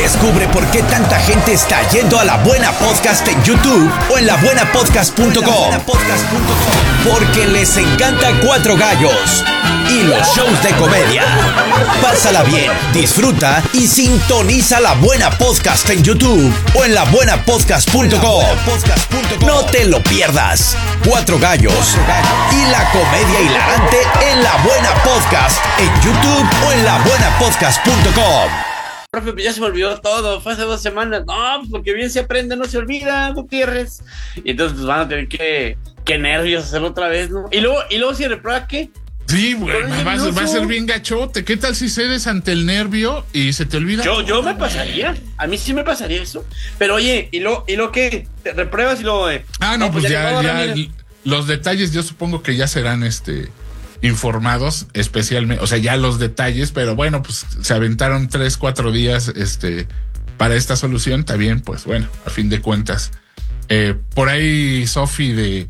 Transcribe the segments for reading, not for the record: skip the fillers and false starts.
Descubre por qué tanta gente está yendo a La Buena Podcast en YouTube o en labuenapodcast.com. Porque les encanta Cuatro Gallos y los shows de comedia. Pásala bien, disfruta y sintoniza La Buena Podcast en YouTube o en labuenapodcast.com. No te lo pierdas. Cuatro Gallos y la comedia hilarante en La Buena Podcast en YouTube o en labuenapodcast.com. Profe, pues ya se me olvidó todo, fue hace 2 semanas. No, porque bien se aprende, no se olvida, Gutiérrez. Y entonces pues van a tener que nervios hacerlo otra vez, ¿no? Y luego si reprueba, ¿qué? Sí, güey, va a ser bien gachote. ¿Qué tal si cedes ante el nervio y se te olvida? Yo me pasaría, a mí sí me pasaría eso. Pero oye, ¿y lo qué? ¿Te repruebas y luego pues ya los detalles yo supongo que ya serán informados especialmente, o sea, ya los detalles, pero bueno, pues se aventaron 3-4 días para esta solución, está bien, pues bueno, a fin de cuentas. Por ahí Sofi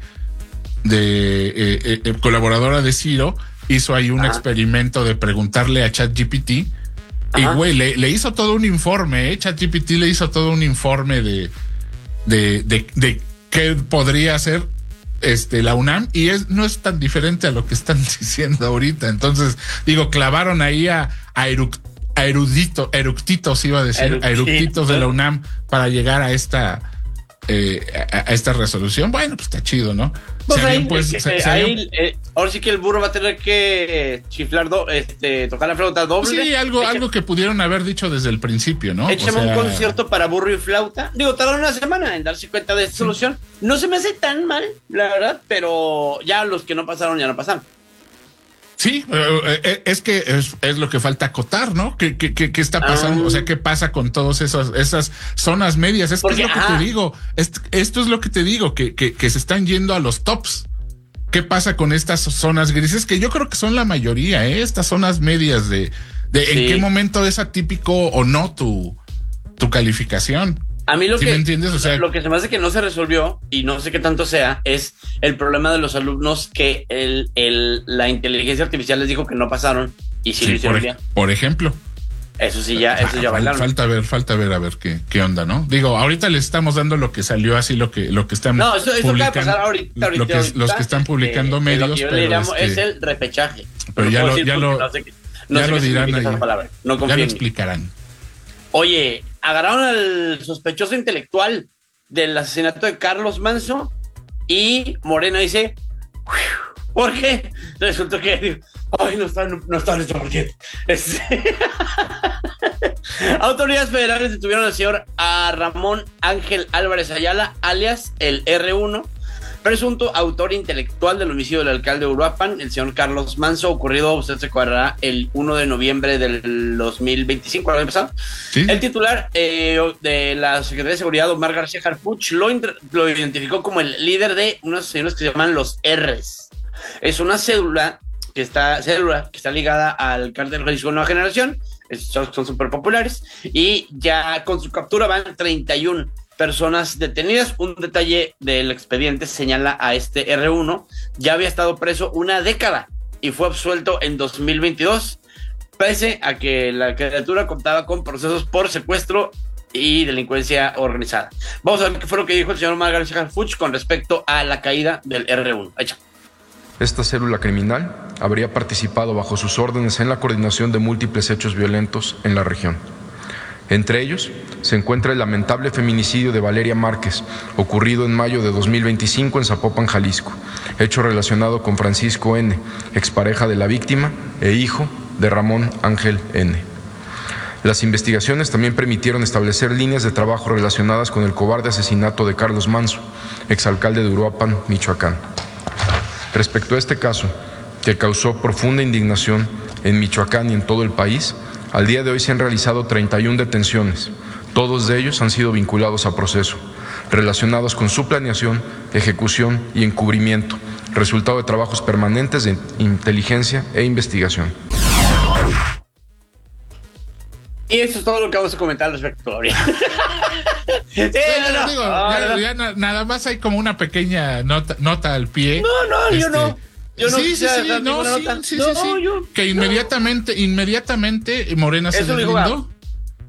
de colaboradora de Ciro hizo ahí un experimento de preguntarle a ChatGPT y güey, le hizo todo un informe, ChatGPT le hizo todo un informe de qué podría hacer la UNAM y no es tan diferente a lo que están diciendo ahorita. Entonces, digo, clavaron ahí a eructitos, iba a decir, a eructitos de la UNAM para llegar a esta resolución. Bueno, pues está chido, ¿no? Ahora sí que el burro va a tener que chiflar, tocar la flauta doble. Sí, algo que pudieron haber dicho desde el principio, ¿no? Échame un concierto para burro y flauta. Digo, tardaron una semana en darse cuenta de esta solución. No se me hace tan mal, la verdad, pero ya los que no pasaron, ya no pasaron. Sí, es que es lo que falta acotar, ¿no? ¿Qué está pasando? O sea, ¿qué pasa con todas esas zonas medias? Es lo que te digo. Esto es lo que te digo, que se están yendo a los tops. ¿Qué pasa con estas zonas grises? Que yo creo que son la mayoría, estas zonas medias de en qué momento es atípico o no tu calificación. A mí ¿Sí me entiendes? O sea, lo que se me hace que no se resolvió, y no sé qué tanto sea, es el problema de los alumnos que la inteligencia artificial les dijo que no pasaron y sí lo hicieron bien. Por ejemplo. Eso ya bailaron. Falta ver a ver qué onda, ¿no? Digo, ahorita le estamos dando lo que salió así, lo que están publicando. Eso acaba de pasar ahorita. Los que están publicando medios. Lo que yo le llamo es el repechaje. Pero ya lo dirán ahí. No ya lo explicarán. Oye, agarraron al sospechoso intelectual del asesinato de Carlos Manso y Morena dice, ¿por qué? Resultó que no está nuestro partido. Autoridades federales detuvieron al señor Ramón Ángel Álvarez Ayala, alias el R1, presunto autor intelectual del homicidio del alcalde de Uruapan, el señor Carlos Manso, ocurrido, usted se acordará, el 1 de noviembre del 2025, el año pasado. ¿Sí? El titular de la Secretaría de Seguridad, Omar García Harfuch, lo identificó como el líder de unos señores que se llaman los R's. Es una célula que está ligada al cártel Jalisco Nueva Generación. Estos son súper populares y ya con su captura van 31 personas detenidas. Un detalle del expediente señala a este R1, ya había estado preso 1 década y fue absuelto en 2022, pese a que la criatura contaba con procesos por secuestro y delincuencia organizada. Vamos a ver qué fue lo que dijo el señor Omar García Harfuch con respecto a la caída del R1. Echa. Esta célula criminal habría participado bajo sus órdenes en la coordinación de múltiples hechos violentos en la región. Entre ellos se encuentra el lamentable feminicidio de Valeria Márquez, ocurrido en mayo de 2025 en Zapopan, Jalisco, hecho relacionado con Francisco N., expareja de la víctima e hijo de Ramón Ángel N. Las investigaciones también permitieron establecer líneas de trabajo relacionadas con el cobarde asesinato de Carlos Manso, exalcalde de Uruapan, Michoacán. Respecto a este caso, que causó profunda indignación en Michoacán y en todo el país, al día de hoy se han realizado 31 detenciones. Todos de ellos han sido vinculados a proceso, relacionados con su planeación, ejecución y encubrimiento, resultado de trabajos permanentes de inteligencia e investigación. Y eso es todo lo que vamos a comentar al respecto ahorita. Nada más hay como una pequeña nota al pie. Yo no. Que inmediatamente Morena se deslindó.